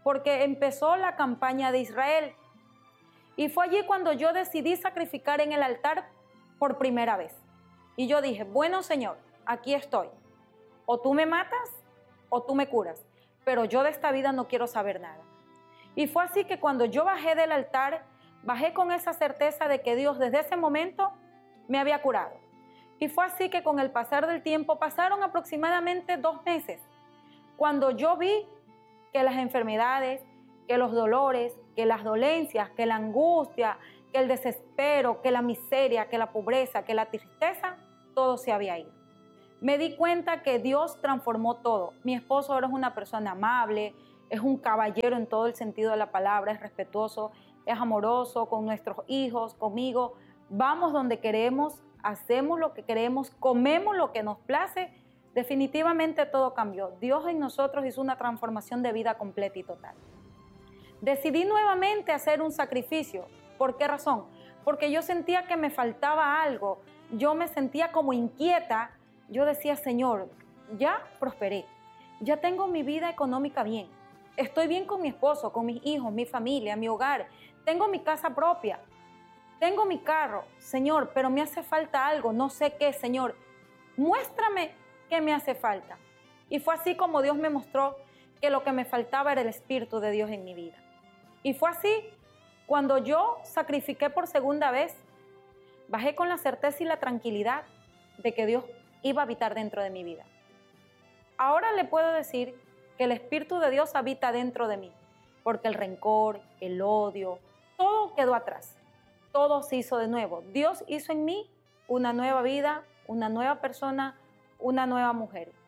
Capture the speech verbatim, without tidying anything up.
porque empezó la campaña de Israel. Y fue allí cuando yo decidí sacrificar en el altar por primera vez. Y yo dije, bueno, Señor, aquí estoy. O tú me matas o tú me curas, pero yo de esta vida no quiero saber nada. Y fue así que cuando yo bajé del altar, bajé con esa certeza de que Dios desde ese momento me había curado. Y fue así que con el pasar del tiempo, pasaron aproximadamente dos meses, cuando yo vi que las enfermedades, que los dolores, que las dolencias, que la angustia, que el desespero, que la miseria, que la pobreza, que la tristeza, todo se había ido. Me di cuenta que Dios transformó todo. Mi esposo ahora es una persona amable, es un caballero en todo el sentido de la palabra, es respetuoso, es amoroso con nuestros hijos, conmigo. Vamos donde queremos, hacemos lo que queremos, comemos lo que nos place. Definitivamente todo cambió. Dios en nosotros hizo una transformación de vida completa y total. Decidí nuevamente hacer un sacrificio. ¿Por qué razón? Porque yo sentía que me faltaba algo. Yo me sentía como inquieta. Yo decía, Señor, ya prosperé. Ya tengo mi vida económica bien. Estoy bien con mi esposo, con mis hijos, mi familia, mi hogar. Tengo mi casa propia. Tengo mi carro. Señor, pero me hace falta algo. No sé qué, Señor. Muéstrame qué me hace falta. Y fue así como Dios me mostró que lo que me faltaba era el Espíritu de Dios en mi vida. Y fue así cuando yo sacrifiqué por segunda vez, bajé con la certeza y la tranquilidad de que Dios iba a habitar dentro de mi vida. Ahora le puedo decir que el Espíritu de Dios habita dentro de mí, porque el rencor, el odio, todo quedó atrás. Todo se hizo de nuevo. Dios hizo en mí una nueva vida, una nueva persona, una nueva mujer.